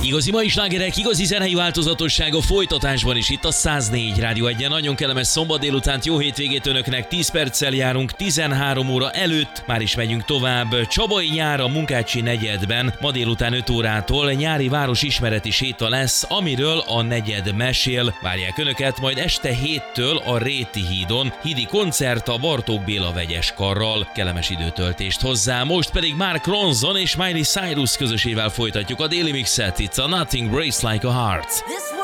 Igazi mai slágerek, igazi zenei változatosság a folytatásban is itt a 104 Rádió 1-en. Nagyon kellemes szombat délutánt, jó hétvégét önöknek, 10 perccel járunk 13 óra előtt, már is megyünk tovább. Csabai nyár a Munkácsi negyedben, ma délután 5 órától nyári városismereti séta lesz, amiről a negyed mesél. Várják önöket majd este 7-től a Réti hídon, hídi koncert a Bartók Béla vegyes karral. Kellemes időtöltést hozzá, most pedig Mark Ronson és Miley Cyrus közösével folytatjuk a déli mixet. It's a Nothing Breaks Like a Heart.